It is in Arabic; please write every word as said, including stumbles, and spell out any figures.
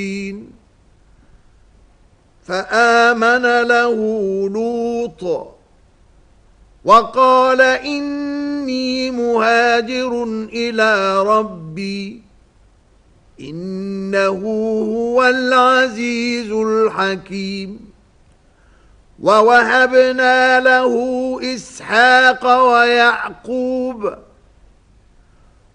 فآمن له لوط وقال إني مهاجر إلى ربي إنه هو العزيز الحكيم. ووهبنا له إسحاق ويعقوب